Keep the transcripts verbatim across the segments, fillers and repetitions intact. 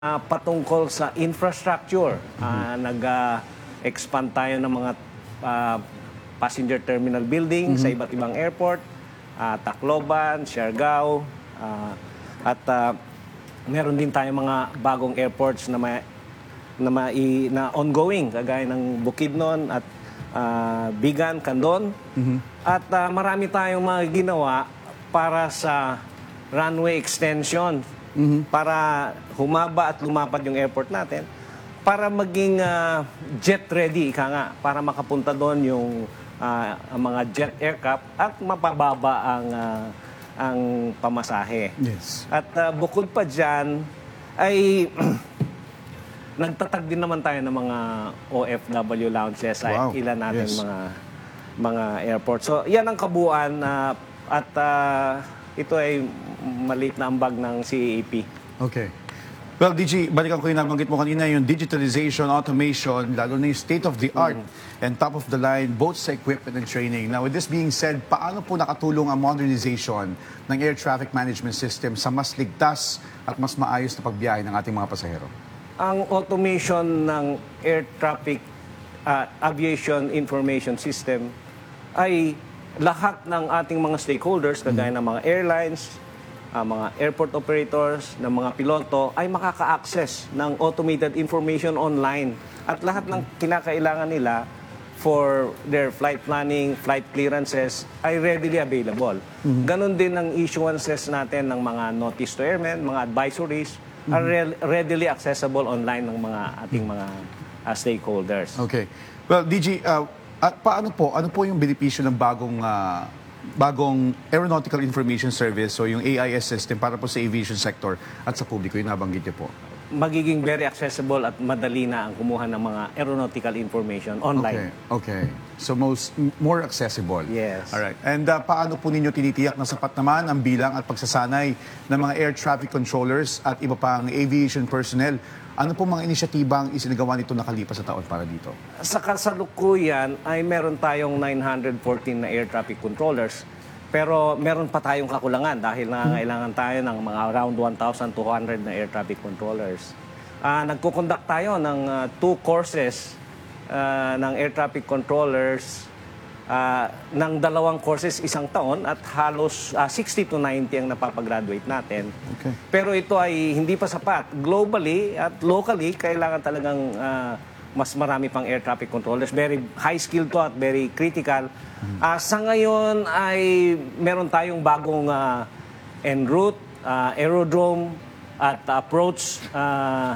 Ah, patungkol sa infrastructure. Ah, nag-expand tayo ng mga ah, passenger terminal building sa iba't ibang airport, ah, Tacloban, Siargao, ah, at ah, meron din tayong mga bagong airports na may, na, mai, na ongoing, kagaya ng Bukidnon at ah, Bigan, Candon. At ah, marami tayong mga ginawa para sa runway extension para humaba at lumapad yung airport natin, para maging ah, jet ready, ika nga, para makapunta doon yung ah, ang mga jet aircraft at mapababa ang ah, ang pamasahe. Yes. At ah, bukod pa dyan, ay nagtatag din naman tayo ng mga O F W lounges, ay Wow. ilan natin Yes. mga mga airport. So, yan ang kabuuan ah, at ah, ito ay maliit na ambag ng C A A P. Okay. Well, D G, balikan ko yung nabanggit mo kanina, yung digitalization, automation, lalo na yung state-of-the-art and top-of-the-line, both sa equipment and training. Now, with this being said, paano po nakatulong ang modernization ng air traffic management system sa mas ligtas at mas maayos na pagbiyahe ng ating mga pasahero? Ang automation ng air traffic ah, aviation information system ay lahat ng ating mga stakeholders, kagaya ng mga airlines, ah, mga airport operators, ng mga piloto, ay makaka-access ng automated information online. At lahat ng kinakailangan nila for their flight planning, flight clearances, ay readily available. Ganon din ang issuances natin ng mga notice to airmen, mga advisories, are re- readily accessible online ng mga ating mga ah, stakeholders. Okay. Well, D G, uh, at paano po, ano po yung benepisyo ng bagong ah, bagong Aeronautical Information Service o yung A I S system para po sa aviation sector at sa publiko, yung nabanggit niyo po? Magiging very accessible at madali na ang kumuha ng mga aeronautical information Okay, online. okay. So most more accessible. Yes. All right. And uh, paano po ninyo tinitiyak na sapat naman ang bilang at pagsasanay ng mga air traffic controllers at iba pang aviation personnel? Ano po mga inisyatibang isinagawa nito nakalipas sa taon para dito? Sa kasalukuyan ay meron tayong nine hundred fourteen na air traffic controllers, pero meron pa tayong kakulangan dahil nangangailangan tayo ng mga around one thousand two hundred na air traffic controllers. Ah, nagko-conduct tayo ng ah, two courses ah, ng air traffic controllers, ah, ng dalawang courses isang taon, at halos ah, sixty to ninety ang napapagraduate natin. Okay. Pero ito ay hindi pa sapat. Globally at locally, kailangan talagang ah, mas marami pang air traffic controllers. Very high skill to at very critical. Ah, sa ngayon ay meron tayong bagong ah, en route, ah, aerodrome at approach ah,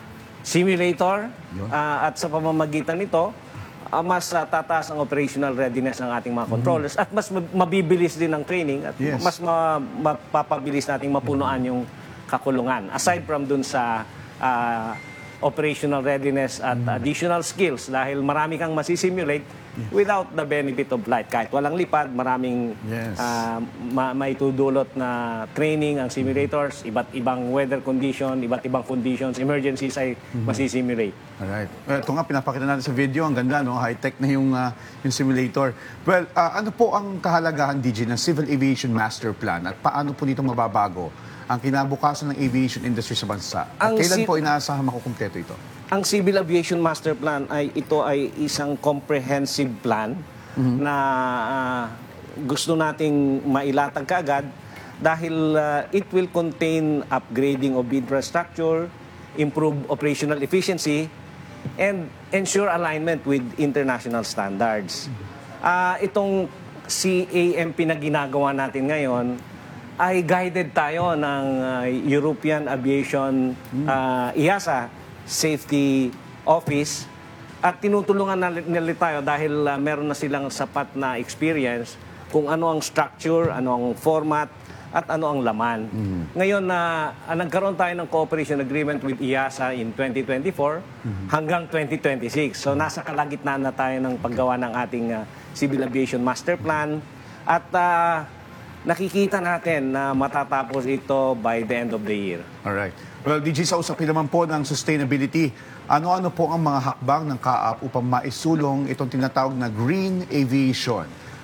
simulator. Yun. Ah, at sa pamamagitan nito, ah, mas ah, tataas ang operational readiness ng ating mga controllers at mas mab- mabibilis din ang training at Yes. mas ma- mapapabilis nating mapunuan yung kakulungan. Aside from dun sa ah, operational readiness at additional skills, dahil marami kang masisimulate without the benefit of flight. Kahit walang lipad, maraming Yes. ah, ma- maitudulot na training ang simulators, iba't ibang weather condition, iba't ibang conditions, emergencies ay masisimulate. Alright. Well, ito nga, pinapakita natin sa video. Ang ganda, no? High-tech na yung, ah, yung simulator. Well, ah, ano po ang kahalagahan, D G, ng Civil Aviation Master Plan at paano po dito mababago ang kinabukasan ng aviation industry sa bansa? At Ang kailan si- po inaasahan makukumpleto ito? Ang Civil Aviation Master Plan ay ito ay isang comprehensive plan na ah, gusto nating mailatag kaagad dahil ah, it will contain upgrading of infrastructure, improve operational efficiency, and ensure alignment with international standards. Ah, itong C A M P na ginagawa natin ngayon ay guided tayo ng ah, European Aviation ah, I A S A Safety Office, at tinutulungan na nila tayo dahil ah, meron na silang sapat na experience kung ano ang structure, ano ang format, at ano ang laman. Ngayon na nagkaroon tayo ng cooperation agreement with I A S A in twenty twenty-four hanggang twenty twenty-six. So nasa kalagitnaan na tayo ng paggawa ng ating ah, Civil Aviation Master Plan, at ah, nakikita natin na matatapos ito by the end of the year. Alright. Well, D G, sa usapin naman po ng sustainability, ano-ano po ang mga hakbang ng C A A P upang maisulong itong tinatawag na green aviation?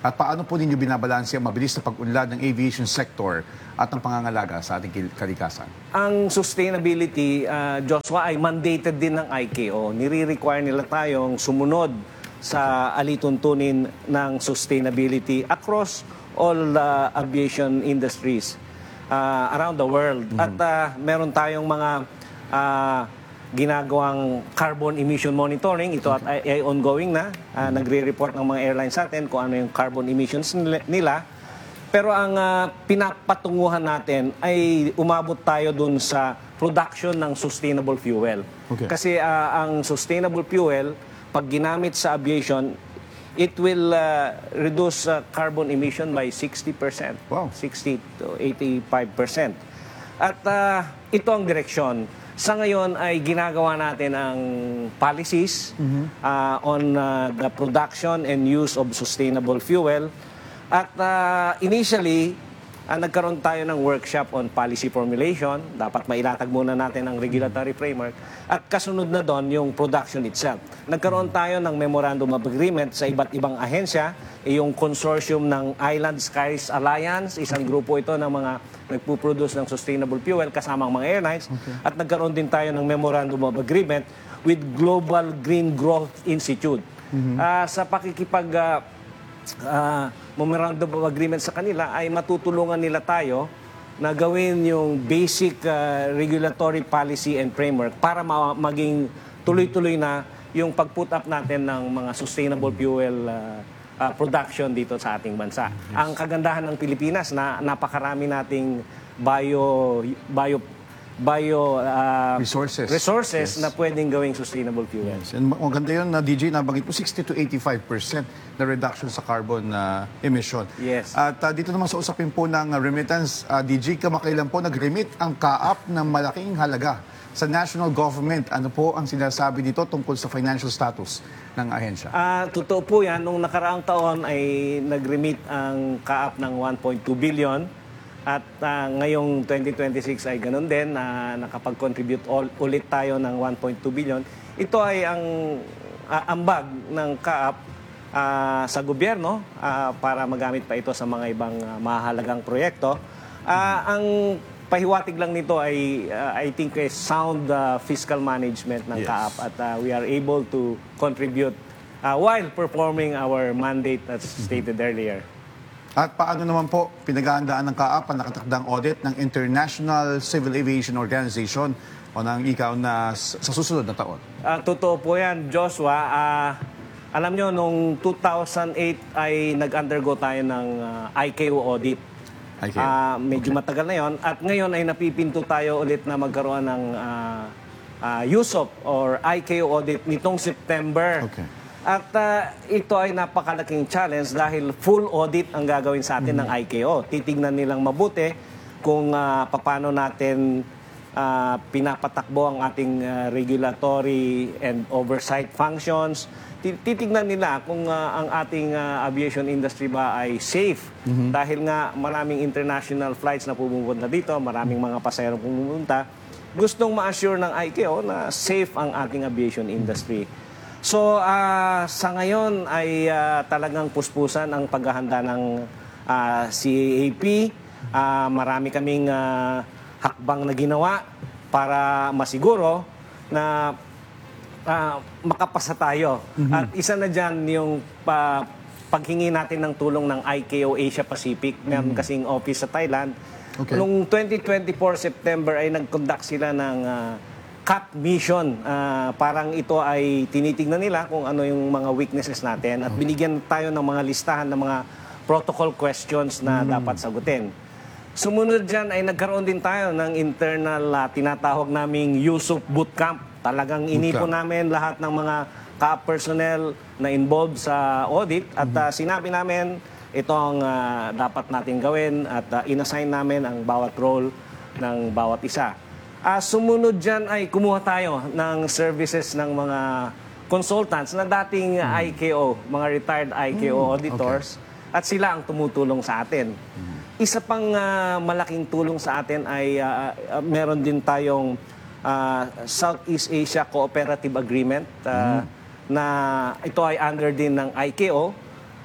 At paano po ninyo binabalanse ang mabilis na pag-unlad ng aviation sector at ang pangangalaga sa ating kil- kalikasan? Ang sustainability, uh, Joshua, ay mandated din ng I C A O. Nire-require nila tayong sumunod sa alituntunin ng sustainability across all uh, aviation industries uh, around the world. Mm-hmm. At uh, meron tayong mga uh, ginagawang carbon emission monitoring. Ito at ay, ay ongoing na. Uh, nagre-report ng mga airlines sa atin kung ano yung carbon emissions nila. Pero ang uh, pinapatunguhan natin ay umabot tayo dun sa production ng sustainable fuel. Okay. Kasi uh, ang sustainable fuel, pag ginamit sa aviation, it will uh, reduce uh, carbon emission by sixty percent. Wow. sixty to eighty-five percent. At uh, ito ang direksyon. Sa ngayon ay ginagawa natin ang policies mm-hmm. uh, on uh, the production and use of sustainable fuel. At uh, initially, uh, nagkaroon tayo ng workshop on policy formulation. Dapat mailatag muna natin ang regulatory framework. At kasunod na doon yung production itself. Nagkaroon tayo ng memorandum of agreement sa iba't ibang ahensya. Yung consortium ng Island Skies Alliance, isang grupo ito ng mga nagpuproduce ng sustainable fuel kasama ang mga airlines. Okay. At nagkaroon din tayo ng memorandum of agreement with Global Green Growth Institute. Mm-hmm. Uh, sa pakikipag uh, uh, memorandum of agreement sa kanila ay matutulungan nila tayo na gawin yung basic uh, regulatory policy and framework para ma- maging tuloy-tuloy na yung pag-put up natin ng mga sustainable fuel uh, uh, production dito sa ating bansa. Yes. Ang kagandahan ng Pilipinas na napakarami nating bio bio bio uh, resources, resources yes. na pwedeng gawing sustainable fuel. Yes. And maganda yun na D J, nabanggit po sixty to eighty-five percent na reduction sa carbon uh, emission. Yes. At uh, dito naman sa usapin po ng uh, remittance, uh, D J, kamakailan po nag-remit ang C A A P ng malaking halaga sa national government. Ano po ang sinasabi dito tungkol sa financial status ng ahensya? Uh, totoo po yan. Nung nakaraang taon ay nag-remit ang C A A P ng one point two billion. At uh, ngayong twenty twenty-six ay ganun din na uh, nakapag-contribute all, ulit tayo ng one point two billion. Ito ay ang uh, ambag ng C A A P uh, sa gobyerno uh, para magamit pa ito sa mga ibang uh, mahalagang proyekto. Uh, ang pahiwatig lang nito ay uh, I think is sound uh, fiscal management ng yes. C A A P at uh, we are able to contribute uh, while performing our mandate as stated mm-hmm. earlier. At paano naman po pinaghahandaan ng C A A P ang nakatakdang audit ng International Civil Aviation Organization o ng ikaw na sa susunod na taon? Uh, totoo po yan, Joshua. Uh, alam nyo, noong two thousand eight ay nag-undergo tayo ng uh, I C A O audit. I C A O. Uh, medyo okay. matagal na yon. At ngayon ay napipinto tayo ulit na magkaroon ng uh, uh, U S O P or I C A O audit nitong September. Okay. At uh, ito ay napakalaking challenge dahil full audit ang gagawin sa atin mm-hmm. ng I C A O. Titignan nilang mabuti kung uh, paano natin uh, pinapatakbo ang ating uh, regulatory and oversight functions. Titignan nila kung uh, ang ating uh, aviation industry ba ay safe. Mm-hmm. Dahil nga maraming international flights na pumupunta dito, maraming mga pasahero pumupunta. Gustong ma-assure ng I C A O na safe ang ating aviation industry. So, uh, sa ngayon ay uh, talagang puspusan ang paghahanda ng uh, C A A P. Uh, marami kaming uh, hakbang na ginawa para masiguro na uh, makapasa tayo. Mm-hmm. At isa na dyan yung uh, paghingi natin ng tulong ng I C A O Asia Pacific. Meron mm-hmm. kasing office sa Thailand. Okay. Noong twenty twenty-four September ay nag-conduct sila ng uh, C A P mission. Uh, parang ito ay tinitingnan nila kung ano yung mga weaknesses natin at binigyan tayo ng mga listahan ng mga protocol questions na mm. dapat sagutin. Sumunod dyan ay nagkaroon din tayo ng internal uh, tinatawag naming U S O P bootcamp. Talagang inipo namin lahat ng mga C A P personnel na involved sa audit at uh, sinabi namin ito ang uh, dapat natin gawin at uh, inassign namin ang bawat role ng bawat isa. Uh, sumunod dyan ay kumuha tayo ng services ng mga consultants na dating mm. I C A O, mga retired I C A O mm. auditors, okay. at sila ang tumutulong sa atin. Mm. Isa pang uh, malaking tulong sa atin ay uh, uh, meron din tayong uh, Southeast Asia Cooperative Agreement uh, mm. na ito ay under din ng I C A O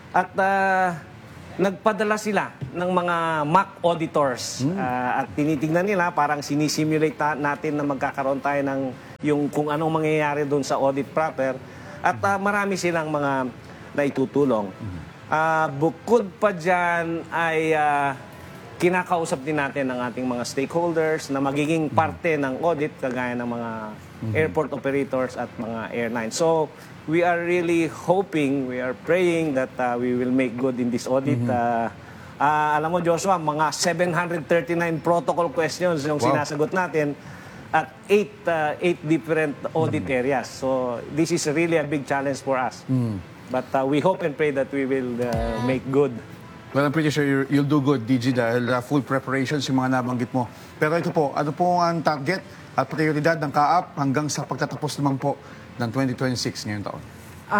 At ah, nagpadala sila ng mga mock auditors. Ah, at tinitingnan nila, parang sinisimulate ta- natin na magkakaroon tayo ng yung kung anong mangyayari doon sa audit proper. At ah, marami silang mga naitutulong. Ah, bukod pa dyan ay ah, kinakausap din natin ang ating mga stakeholders na magiging parte ng audit kagaya ng mga airport operators at mga airlines. So, we are really hoping, we are praying that uh, we will make good in this audit. Uh, uh, alam mo, Joshua, mga seven hundred thirty-nine protocol questions yung Wow. sinasagot natin at eight, uh, eight different audit areas. So, this is really a big challenge for us. But uh, we hope and pray that we will uh, make good. Well, I'm pretty sure you're- you'll do good, D G, dahil uh, full preparations yung mga nabanggit mo. Pero ito po, ano po ang target at prioridad ng K A P hanggang sa pagtatapos naman po ng twenty twenty-six ngayong taon?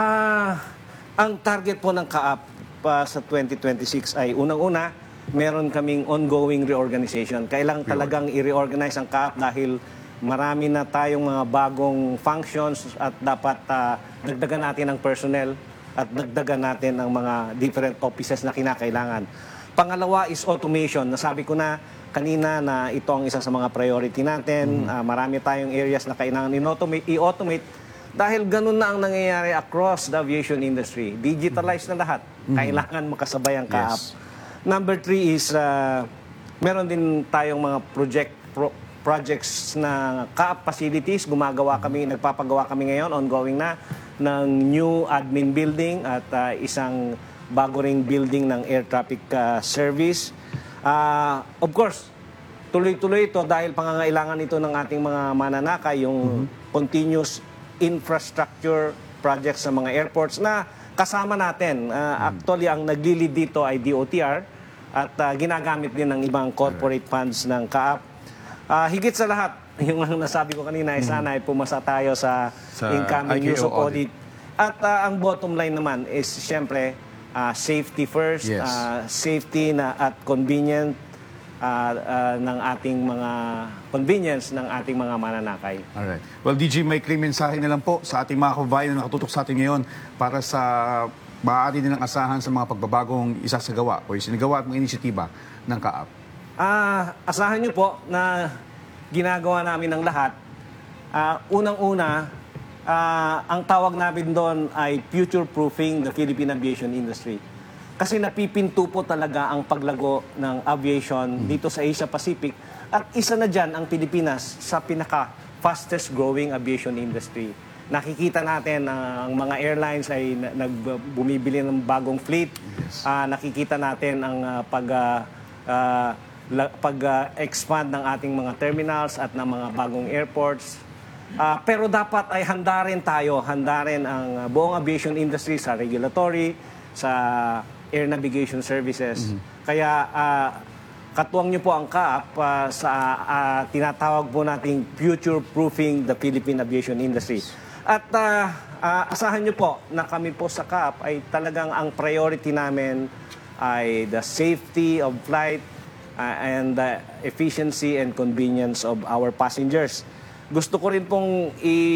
Ah, ang target po ng K A P pa sa twenty twenty-six ay unang-una, meron kaming ongoing reorganization. Kailang talagang i-reorganize ang K A P dahil marami na tayong mga bagong functions at dapat ah, dagdagan natin ang personnel at dagdagan natin ang mga different offices na kinakailangan. Pangalawa is automation. Nasabi ko na kanina na ito ang isa sa mga priority natin. Ah, marami tayong areas na kailangan in-automate, i-automate dahil ganun na ang nangyayari across the aviation industry. Digitalized na lahat. Kailangan makasabay ang K A P. Yes. Number three is ah, meron din tayong mga project pro- projects na K A P facilities. Gumagawa kami, nagpapagawa kami ngayon, ongoing na, ng new admin building at ah, isang bago ring building ng air traffic ah, service. Ah, of course, tuloy-tuloy ito dahil pangangailangan ito ng ating mga mananakay, yung continuous infrastructure projects sa mga airports na kasama natin. Ah, actually, ang nagli-lead dito ay D O T R at ah, ginagamit din ng ibang corporate funds ng K A P. Ah, higit sa lahat, yung ang nasabi ko kanina ay sana ay pumasa tayo sa, Sa incoming I K O use of audit. audit. At ah, ang bottom line naman is siyempre ah, safety first, Yes. ah, safety na at convenient ah, ah, ng ating mga convenience ng ating mga mananakay. Alright. Well, D G, may clear mensahe na lang po sa ating mga kababayan na nakatutok sa atin ngayon para sa maaari nilang asahan sa mga pagbabagong isasagawa o isinagawa at mga inisyatiba ng K A P. Ah, asahan niyo po na ginagawa namin ng lahat. Ah, unang-una, ah, ang tawag namin doon ay future-proofing the Philippine aviation industry. Kasi napipinto po talaga ang paglago ng aviation dito sa Asia Pacific. At isa na dyan ang Pilipinas sa pinaka-fastest growing aviation industry. Nakikita natin na ang mga airlines ay na- nagbumibili ng bagong fleet. Ah, nakikita natin ang ah, pag ah, ah, la- pag-expand ng ating mga terminals at ng mga bagong airports. Ah, pero dapat ay handa rin tayo, handa rin ang ah, buong aviation industry sa regulatory, sa air navigation services. Kaya ah, katuwang niyo po ang K A P ah, sa ah, tinatawag po nating future-proofing the Philippine aviation industry. At ah, ah, asahan niyo po na kami po sa K A P ay talagang ang priority namin ay the safety of flight uh, and the efficiency and convenience of our passengers. Gusto ko rin pong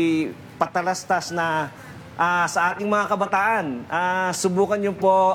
ipatalastas na ah, sa ating mga kabataan, ah, subukan niyo po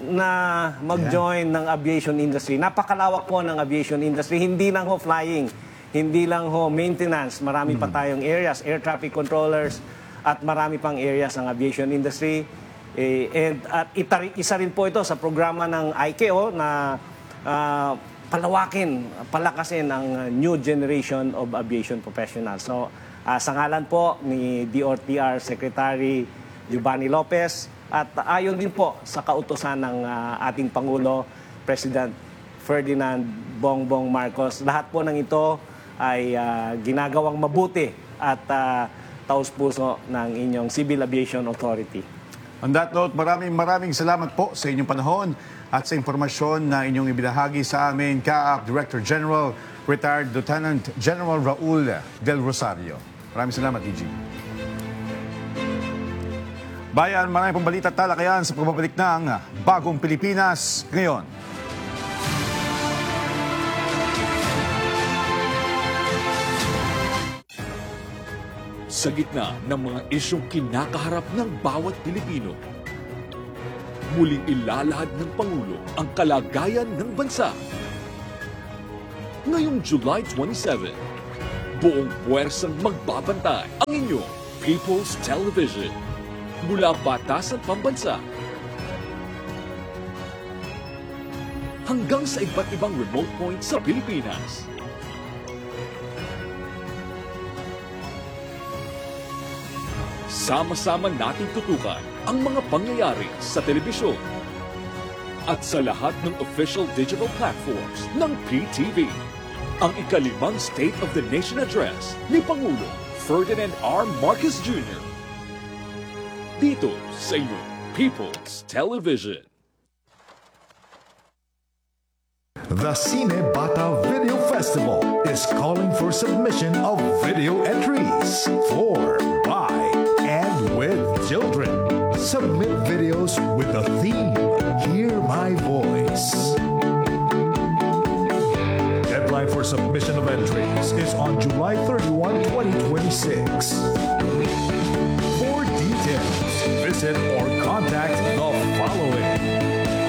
na mag-join ng aviation industry. Napakalawak po ng aviation industry. Hindi lang ho flying, hindi lang ho maintenance. Marami pa tayong areas, air traffic controllers, at marami pang areas ng aviation industry. Eh, and at ita- isa rin po ito sa programa ng I C A O na ah, palawakin, palakasin ang uh, new generation of aviation professionals. So, ah, sa ngalan po ni D O T R Secretary Giovanni Lopez at ayon din po sa kautusan ng ah, ating Pangulo, President Ferdinand Bongbong Marcos. Lahat po ng ito ay ah, ginagawang mabuti at uh, taus-puso ng inyong Civil Aviation Authority. On that note, maraming maraming salamat po sa inyong panahon at sa impormasyon na inyong ibinahagi sa amin, K A P Director General, Retired Lieutenant General Raul Del Rosario. Maraming salamat, D G. Bayan, maraming pong balita at talakayan sa pagbabalik ng Bagong Pilipinas ngayon. Sa gitna ng mga isyong kinakaharap ng bawat Pilipino, Muling ilalahad ng Pangulo ang kalagayan ng bansa. Ngayong July twenty-seventh, buong puwersang magbabantay ang inyong People's Television. Mula batasan pambansa hanggang sa iba't ibang remote point sa Pilipinas. Sama-sama nating tutukan ang mga pangyayari sa telebisyon at sa lahat ng official digital platforms ng P T V. Ang ikalimang State of the Nation Address ni Pangulo Ferdinand R. Marcos Junior Dito sa inyong People's Television. The Cine Bata Video Festival is calling for submission of video entries for, by, and with children. Submit videos with the theme, Hear My Voice. Deadline for submission of entries is on July thirty-first, twenty twenty-six. For details, visit or contact the